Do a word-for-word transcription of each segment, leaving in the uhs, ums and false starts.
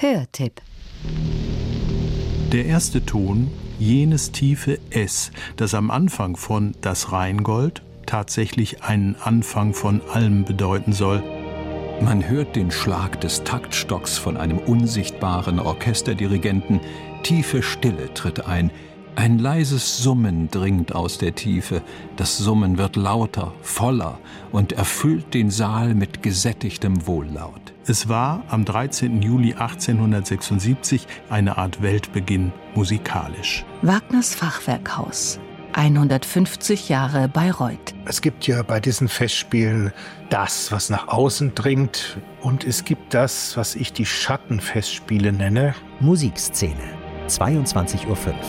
Hörtipp. Der erste Ton, jenes tiefe S, das am Anfang von Das Rheingold tatsächlich einen Anfang von allem bedeuten soll. Man hört den Schlag des Taktstocks von einem unsichtbaren Orchesterdirigenten. Tiefe Stille tritt ein. Ein leises Summen dringt aus der Tiefe. Das Summen wird lauter, voller und erfüllt den Saal mit gesättigtem Wohllaut. Es war am dreizehnten Juli achtzehnhundertsechsundsiebzig eine Art Weltbeginn musikalisch. Wagners Fachwerkhaus. hundertfünfzig Jahre Bayreuth. Es gibt ja bei diesen Festspielen das, was nach außen dringt, und es gibt das, was ich die Schattenfestspiele nenne. Musikszene, zweiundzwanzig Uhr fünf.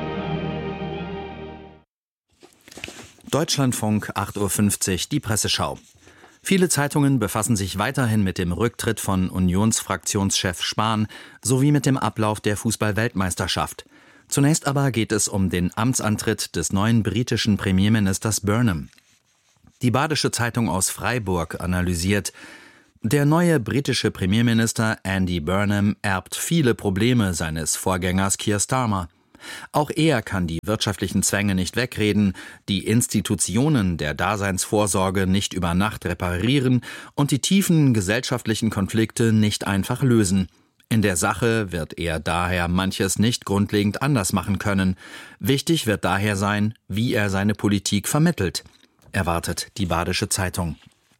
Deutschlandfunk, acht Uhr fünfzig, die Presseschau. Viele Zeitungen befassen sich weiterhin mit dem Rücktritt von Unionsfraktionschef Spahn sowie mit dem Ablauf der Fußball-Weltmeisterschaft. Zunächst aber geht es um den Amtsantritt des neuen britischen Premierministers Burnham. Die Badische Zeitung aus Freiburg analysiert: Der neue britische Premierminister Andy Burnham erbt viele Probleme seines Vorgängers Keir Starmer. Auch er kann die wirtschaftlichen Zwänge nicht wegreden, die Institutionen der Daseinsvorsorge nicht über Nacht reparieren und die tiefen gesellschaftlichen Konflikte nicht einfach lösen. In der Sache wird er daher manches nicht grundlegend anders machen können. Wichtig wird daher sein, wie er seine Politik vermittelt, erwartet die Badische Zeitung.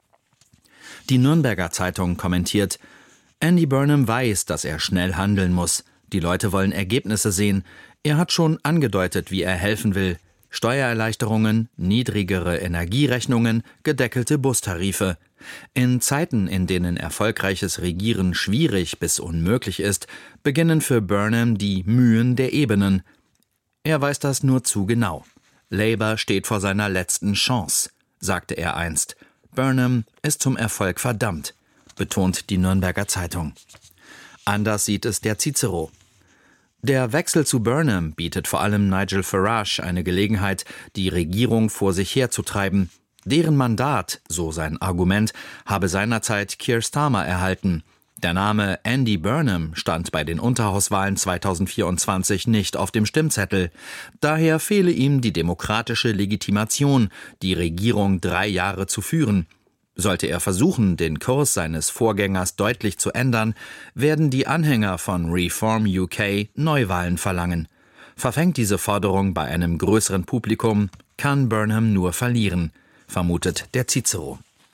Die Nürnberger Zeitung kommentiert: Andy Burnham weiß, dass er schnell handeln muss. Die Leute wollen Ergebnisse sehen. Er hat schon angedeutet, wie er helfen will. Steuererleichterungen, niedrigere Energierechnungen, gedeckelte Bustarife. In Zeiten, in denen erfolgreiches Regieren schwierig bis unmöglich ist, beginnen für Burnham die Mühen der Ebenen. Er weiß das nur zu genau. Labour steht vor seiner letzten Chance, sagte er einst. Burnham ist zum Erfolg verdammt, betont die Nürnberger Zeitung. Anders sieht es der Cicero. Der Wechsel zu Burnham bietet vor allem Nigel Farage eine Gelegenheit, die Regierung vor sich herzutreiben. Deren Mandat, so sein Argument, habe seinerzeit Keir Starmer erhalten. Der Name Andy Burnham stand bei den Unterhauswahlen zweitausendvierundzwanzig nicht auf dem Stimmzettel. Daher fehle ihm die demokratische Legitimation, die Regierung drei Jahre zu führen. Sollte er versuchen, den Kurs seines Vorgängers deutlich zu ändern, werden die Anhänger von Reform U K Neuwahlen verlangen. Verfängt diese Forderung bei einem größeren Publikum, kann Burnham nur verlieren, vermutet der Cicero.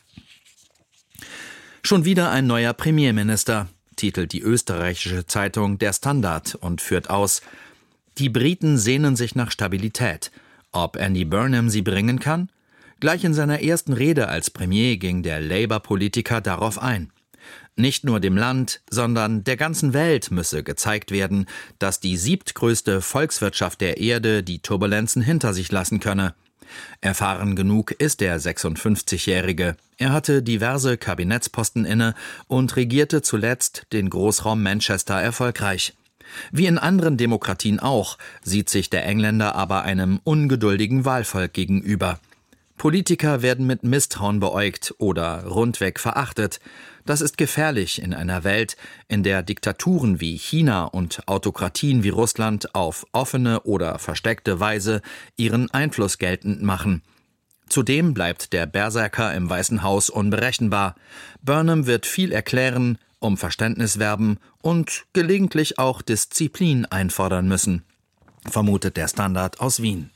Schon wieder ein neuer Premierminister, titelt die österreichische Zeitung Der Standard und führt aus: Die Briten sehnen sich nach Stabilität. Ob Andy Burnham sie bringen kann? Gleich in seiner ersten Rede als Premier ging der Labour-Politiker darauf ein. Nicht nur dem Land, sondern der ganzen Welt müsse gezeigt werden, dass die siebtgrößte Volkswirtschaft der Erde die Turbulenzen hinter sich lassen könne. Erfahren genug ist der sechsundfünfzigjährige. Er hatte diverse Kabinettsposten inne und regierte zuletzt den Großraum Manchester erfolgreich. Wie in anderen Demokratien auch, sieht sich der Engländer aber einem ungeduldigen Wahlvolk gegenüber. Politiker werden mit Misstrauen beäugt oder rundweg verachtet. Das ist gefährlich in einer Welt, in der Diktaturen wie China und Autokratien wie Russland auf offene oder versteckte Weise ihren Einfluss geltend machen. Zudem bleibt der Berserker im Weißen Haus unberechenbar. Burnham wird viel erklären, um Verständnis werben und gelegentlich auch Disziplin einfordern müssen, vermutet der Standard aus Wien.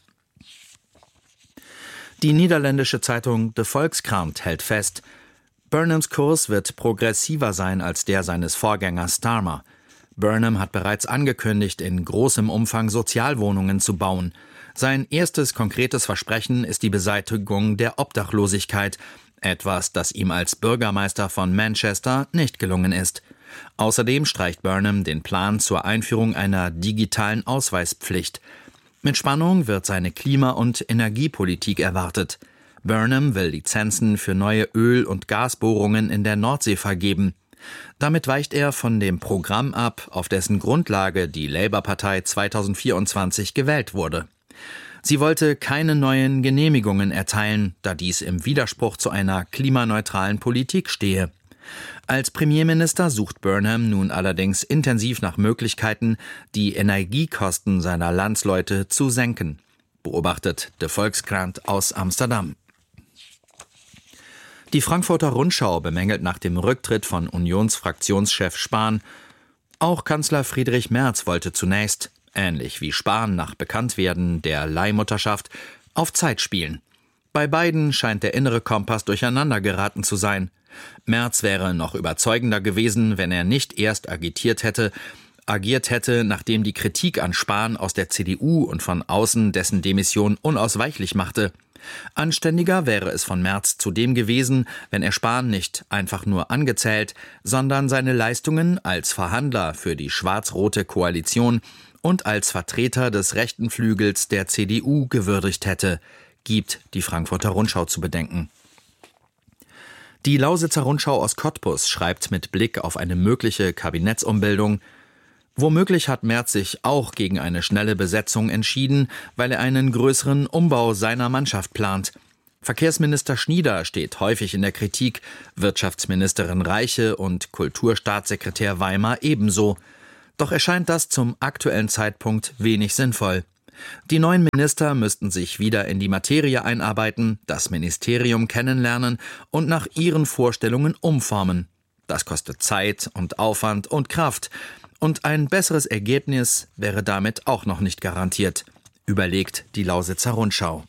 Die niederländische Zeitung De Volkskrant hält fest: Burnhams Kurs wird progressiver sein als der seines Vorgängers Starmer. Burnham hat bereits angekündigt, in großem Umfang Sozialwohnungen zu bauen. Sein erstes konkretes Versprechen ist die Beseitigung der Obdachlosigkeit, etwas, das ihm als Bürgermeister von Manchester nicht gelungen ist. Außerdem streicht Burnham den Plan zur Einführung einer digitalen Ausweispflicht. Mit Spannung wird seine Klima- und Energiepolitik erwartet. Burnham will Lizenzen für neue Öl- und Gasbohrungen in der Nordsee vergeben. Damit weicht er von dem Programm ab, auf dessen Grundlage die Labour-Partei zweitausendvierundzwanzig gewählt wurde. Sie wollte keine neuen Genehmigungen erteilen, da dies im Widerspruch zu einer klimaneutralen Politik stehe. Als Premierminister sucht Burnham nun allerdings intensiv nach Möglichkeiten, die Energiekosten seiner Landsleute zu senken, beobachtet de Volkskrant aus Amsterdam. Die Frankfurter Rundschau bemängelt nach dem Rücktritt von Unionsfraktionschef Spahn: Auch Kanzler Friedrich Merz wollte zunächst, ähnlich wie Spahn nach Bekanntwerden der Leihmutterschaft, auf Zeit spielen. Bei beiden scheint der innere Kompass durcheinander geraten zu sein. Merz wäre noch überzeugender gewesen, wenn er nicht erst agitiert hätte, agiert hätte, nachdem die Kritik an Spahn aus der C D U und von außen dessen Demission unausweichlich machte. Anständiger wäre es von Merz zudem gewesen, wenn er Spahn nicht einfach nur angezählt, sondern seine Leistungen als Verhandler für die schwarz-rote Koalition und als Vertreter des rechten Flügels der C D U gewürdigt hätte, gibt die Frankfurter Rundschau zu bedenken. Die Lausitzer Rundschau aus Cottbus schreibt mit Blick auf eine mögliche Kabinettsumbildung: Womöglich hat Merz sich auch gegen eine schnelle Besetzung entschieden, weil er einen größeren Umbau seiner Mannschaft plant. Verkehrsminister Schnieder steht häufig in der Kritik, Wirtschaftsministerin Reiche und Kulturstaatssekretär Weimer ebenso. Doch erscheint das zum aktuellen Zeitpunkt wenig sinnvoll. Die neuen Minister müssten sich wieder in die Materie einarbeiten, das Ministerium kennenlernen und nach ihren Vorstellungen umformen. Das kostet Zeit und Aufwand und Kraft. Und ein besseres Ergebnis wäre damit auch noch nicht garantiert, überlegt die Lausitzer Rundschau.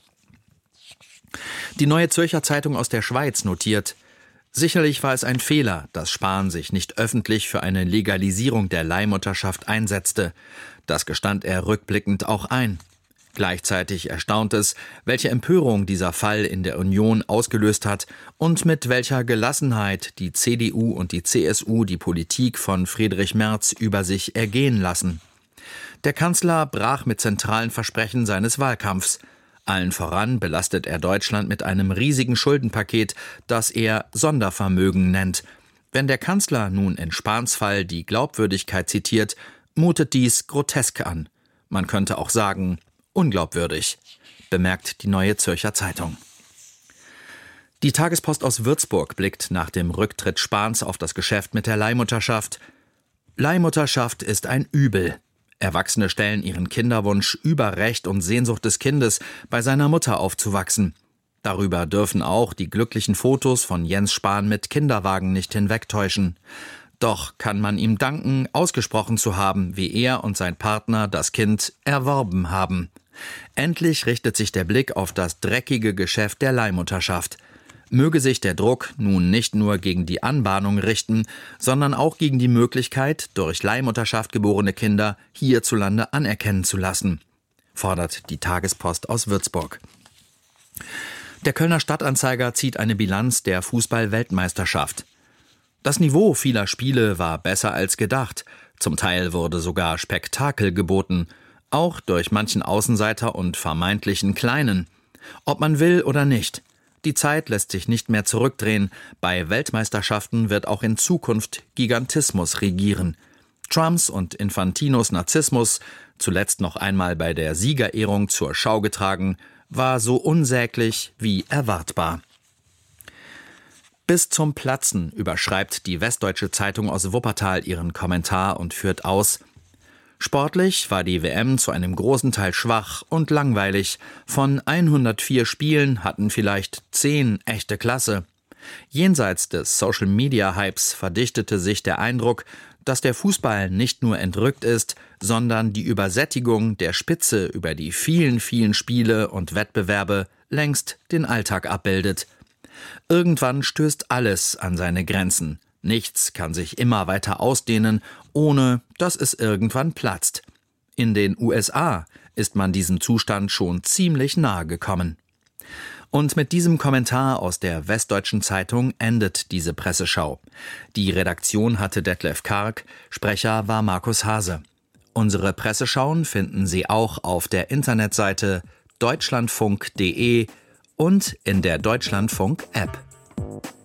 Die Neue Zürcher Zeitung aus der Schweiz notiert: Sicherlich war es ein Fehler, dass Spahn sich nicht öffentlich für eine Legalisierung der Leihmutterschaft einsetzte. Das gestand er rückblickend auch ein. Gleichzeitig erstaunt es, welche Empörung dieser Fall in der Union ausgelöst hat und mit welcher Gelassenheit die C D U und die C S U die Politik von Friedrich Merz über sich ergehen lassen. Der Kanzler brach mit zentralen Versprechen seines Wahlkampfs. Allen voran belastet er Deutschland mit einem riesigen Schuldenpaket, das er Sondervermögen nennt. Wenn der Kanzler nun in Spahns Fall die Glaubwürdigkeit zitiert, mutet dies grotesk an. Man könnte auch sagen, unglaubwürdig, bemerkt die Neue Zürcher Zeitung. Die Tagespost aus Würzburg blickt nach dem Rücktritt Spahns auf das Geschäft mit der Leihmutterschaft. Leihmutterschaft ist ein Übel. Erwachsene stellen ihren Kinderwunsch über Recht und Sehnsucht des Kindes, bei seiner Mutter aufzuwachsen. Darüber dürfen auch die glücklichen Fotos von Jens Spahn mit Kinderwagen nicht hinwegtäuschen. Doch kann man ihm danken, ausgesprochen zu haben, wie er und sein Partner das Kind erworben haben. Endlich richtet sich der Blick auf das dreckige Geschäft der Leihmutterschaft. Möge sich der Druck nun nicht nur gegen die Anbahnung richten, sondern auch gegen die Möglichkeit, durch Leihmutterschaft geborene Kinder hierzulande anerkennen zu lassen, fordert die Tagespost aus Würzburg. Der Kölner Stadtanzeiger zieht eine Bilanz der Fußball-Weltmeisterschaft. Das Niveau vieler Spiele war besser als gedacht. Zum Teil wurde sogar Spektakel geboten, auch durch manchen Außenseiter und vermeintlichen Kleinen. Ob man will oder nicht. Die Zeit lässt sich nicht mehr zurückdrehen. Bei Weltmeisterschaften wird auch in Zukunft Gigantismus regieren. Trumps und Infantinos Narzissmus, zuletzt noch einmal bei der Siegerehrung zur Schau getragen, war so unsäglich wie erwartbar. Bis zum Platzen überschreibt die Westdeutsche Zeitung aus Wuppertal ihren Kommentar und führt aus: Sportlich war die W M zu einem großen Teil schwach und langweilig. Von hundertvier Spielen hatten vielleicht zehn echte Klasse. Jenseits des Social-Media-Hypes verdichtete sich der Eindruck, dass der Fußball nicht nur entrückt ist, sondern die Übersättigung der Spitze über die vielen, vielen Spiele und Wettbewerbe längst den Alltag abbildet. Irgendwann stößt alles an seine Grenzen. Nichts kann sich immer weiter ausdehnen, ohne dass es irgendwann platzt. In den U S A ist man diesem Zustand schon ziemlich nahe gekommen. Und mit diesem Kommentar aus der Westdeutschen Zeitung endet diese Presseschau. Die Redaktion hatte Detlef Karg, Sprecher war Markus Hase. Unsere Presseschauen finden Sie auch auf der Internetseite deutschlandfunk punkt de und in der Deutschlandfunk-App.